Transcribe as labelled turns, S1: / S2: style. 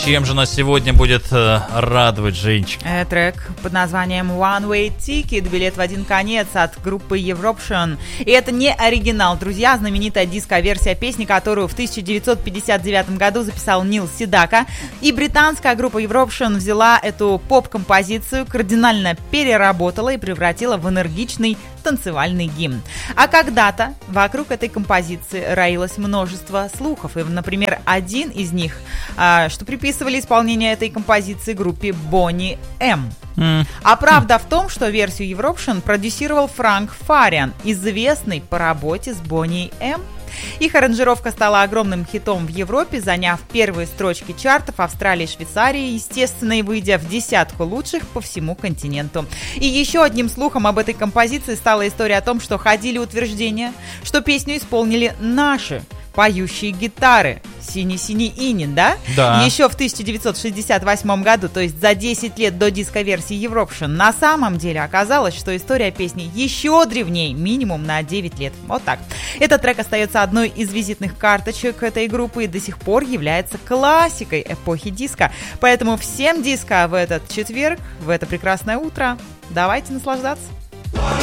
S1: Чем же нас сегодня будет радовать, Женечка?
S2: Трек под названием One Way Ticket, билет в один конец от группы European. И это не оригинал, друзья, знаменитая диско-версия песни, которую в 1959 году записал Нил Седака. И британская группа European взяла эту поп-композицию, кардинально переработала и превратила в энергичный танцевальный гимн. А когда-то вокруг этой композиции роилось множество слухов. И, например, один из них, что приписывали исполнение этой композиции группе Boney M. А правда в том, что версию European продюсировал Франк Фариан, известный по работе с Boney M. Их аранжировка стала огромным хитом в Европе, заняв первые строчки чартов Австралии и Швейцарии, естественно, и выйдя в десятку лучших по всему континенту. И еще одним слухом об этой композиции стала история о том, что ходили утверждения, что песню исполнили наши поющие гитары. Синий-синий Инин, да?
S1: Да.
S2: Еще в 1968 году, то есть за 10 лет до диско-версии European, на самом деле оказалось, что история песни еще древнее, минимум на 9 лет. Вот так. Этот трек остается одной из визитных карточек этой группы и до сих пор является классикой эпохи диско. Поэтому всем диско в этот четверг, в это прекрасное утро. Давайте наслаждаться.